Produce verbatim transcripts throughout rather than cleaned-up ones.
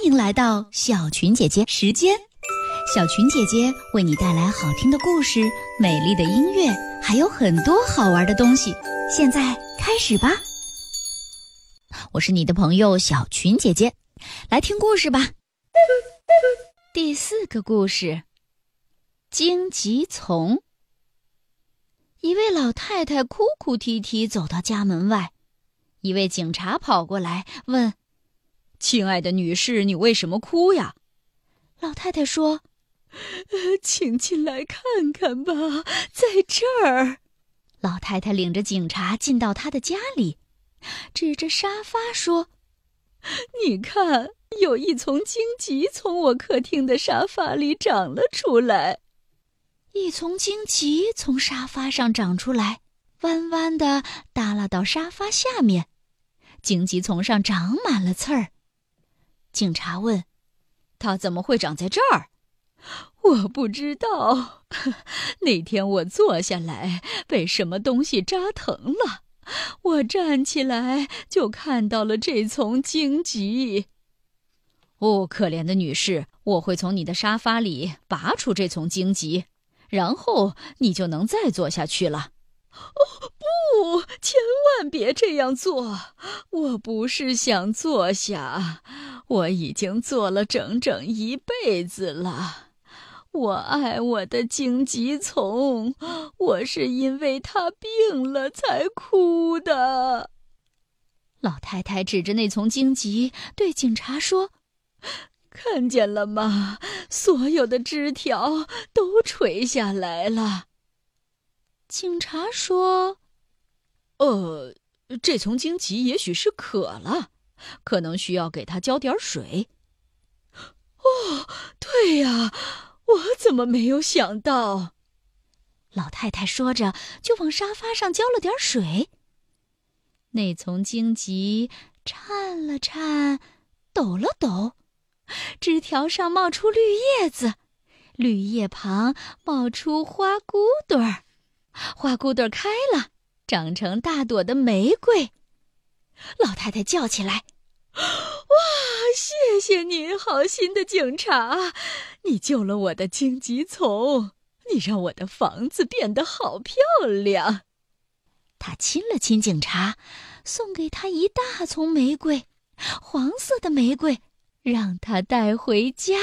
迎来到小群姐姐时间。小群姐姐为你带来好听的故事、美丽的音乐，还有很多好玩的东西。现在开始吧。我是你的朋友小群姐姐，来听故事吧。第四个故事，荆棘丛。一位老太太哭哭啼啼走到家门外，一位警察跑过来问：亲爱的女士，你为什么哭呀？老太太说：请进来看看吧，在这儿。老太太领着警察进到她的家里，指着沙发说：你看，有一丛荆棘从我客厅的沙发里长了出来。一丛荆棘从沙发上长出来，弯弯地耷拉到沙发下面，荆棘丛上长满了刺儿。警察问：它怎么会长在这儿？我不知道，那天我坐下来，被什么东西扎疼了，我站起来就看到了这丛荆棘。哦，可怜的女士，我会从你的沙发里拔出这丛荆棘，然后你就能再坐下去了。哦，不，千万别这样做，我不是想坐下，我已经坐了整整一辈子了。我爱我的荆棘丛，我是因为它病了才哭的。老太太指着那丛荆棘对警察说：看见了吗？所有的枝条都垂下来了。警察说：呃，这丛荆棘也许是渴了，可能需要给它浇点水。哦，对呀，我怎么没有想到？老太太说着，就往沙发上浇了点水。那丛荆棘颤了颤，抖了抖，枝条上冒出绿叶子，绿叶旁冒出花骨朵儿，花骨朵儿开了，长成大朵的玫瑰。老太太叫起来：哇，谢谢你，好心的警察，你救了我的荆棘丛，你让我的房子变得好漂亮。她亲了亲警察，送给他一大丛玫瑰，黄色的玫瑰，让他带回家。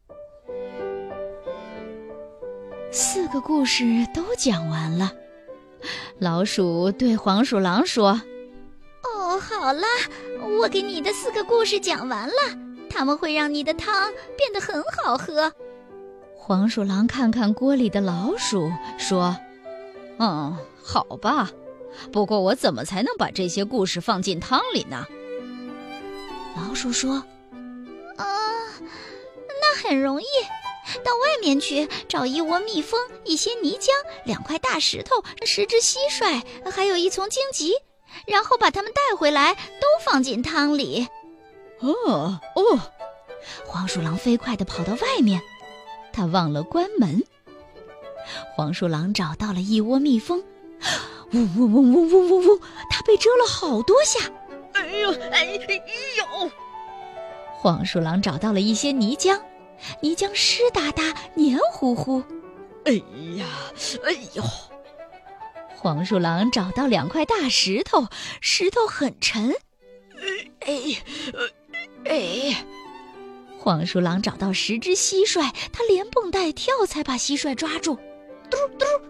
四个故事都讲完了。老鼠对黄鼠狼说： 哦，好了，我给你的四个故事讲完了，它们会让你的汤变得很好喝。 黄鼠狼看看锅里的老鼠说：嗯，好吧，不过我怎么才能把这些故事放进汤里呢？老鼠说： 呃，那很容易，到外面去找一窝蜜蜂，一些泥浆，两块大石头，十只蟋蟀，还有一丛荆棘，然后把它们带回来，都放进汤里。 哦哦，黄鼠狼飞快地跑到外面，他忘了关门。黄鼠狼找到了一窝蜜蜂，嗡嗡嗡嗡嗡嗡嗡，它被蛰了好多下。 哎呦，哎呦！ 黄鼠狼找到了一些泥浆，泥浆湿哒哒、黏糊糊。 哎呀，哎呦！ 黄鼠狼找到两块大石头，石头很沉。 哎，哎！ 黄鼠狼找到十只蟋蟀，它连蹦带跳才把蟋蟀抓住。嘟嘟，